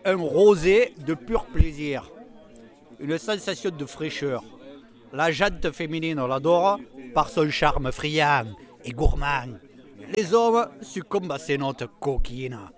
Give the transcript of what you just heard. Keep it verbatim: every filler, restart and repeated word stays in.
un rosé de pur plaisir. Une sensation de fraîcheur. La jante féminine, on l'adore par son charme friand et gourmand. Les hommes succombent à ces notes coquines.